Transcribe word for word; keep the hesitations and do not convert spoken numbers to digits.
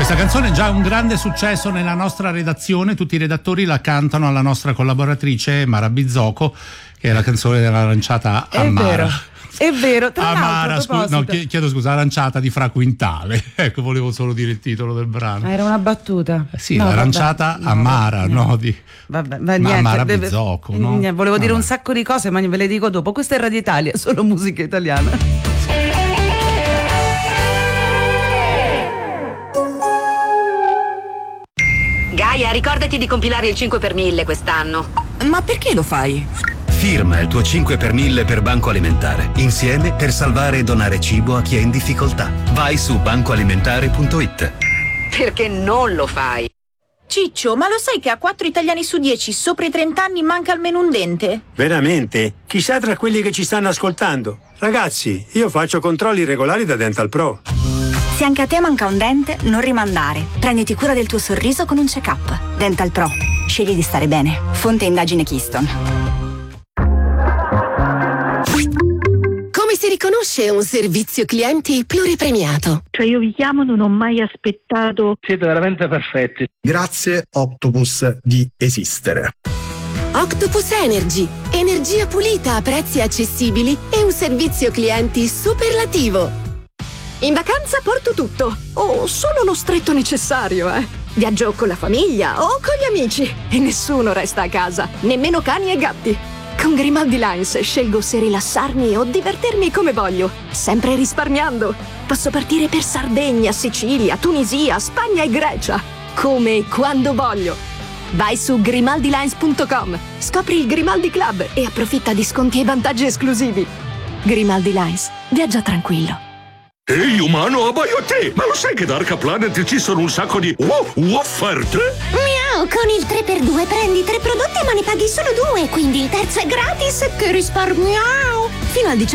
Questa canzone è già un grande successo nella nostra redazione, tutti i redattori la cantano alla nostra collaboratrice Mara Bizzocco, che è la canzone dell'aranciata Amara. È vero. È vero, tra Amara, l'altro, scu- no, chiedo scusa, aranciata di Fra Quintale. Ecco, volevo solo dire il titolo del brano. era una battuta. Eh sì, No, l'aranciata vabbè, Amara, no, no? Di vabbè, ma Ma niente, Mara deve- Bizzocco, no? Niente, volevo dire Vabbè. un sacco di cose, ma ve le dico dopo. Questa è Radio Italia, solo musica italiana. Gaia, ricordati di compilare il cinque per mille quest'anno. Ma perché lo fai? Firma il tuo cinque per mille per Banco Alimentare. Insieme per salvare e donare cibo a chi è in difficoltà. Vai su bancoalimentare punto it. Perché non lo fai? Ciccio, ma lo sai che a quattro italiani su dieci sopra i trenta anni manca almeno un dente? Veramente? Chissà tra quelli che ci stanno ascoltando. Ragazzi, io faccio controlli regolari da Dental Pro. Se anche a te manca un dente, non rimandare. Prenditi cura del tuo sorriso con un check-up. Dental Pro. Scegli di stare bene. Fonte indagine Keystone. Come si riconosce un servizio clienti pluripremiato? Cioè io vi chiamo, non ho mai aspettato. Siete veramente perfetti. Grazie Octopus di esistere. Octopus Energy. Energia pulita a prezzi accessibili e un servizio clienti superlativo. In vacanza porto tutto, o solo lo stretto necessario, eh. Viaggio con la famiglia o con gli amici e nessuno resta a casa, nemmeno cani e gatti. Con Grimaldi Lines scelgo se rilassarmi o divertirmi come voglio, sempre risparmiando. Posso partire per Sardegna, Sicilia, Tunisia, Spagna e Grecia, come e quando voglio. Vai su grimaldi lines punto com, scopri il Grimaldi Club e approfitta di sconti e vantaggi esclusivi. Grimaldi Lines, viaggia tranquillo. Ehi umano, abbaio a te! Ma lo sai che da Arca Planet ci sono un sacco di wow, offerte? Miau, con il tre per due prendi tre prodotti ma ne paghi solo due, quindi il terzo è gratis. Che risparmiao! Fino al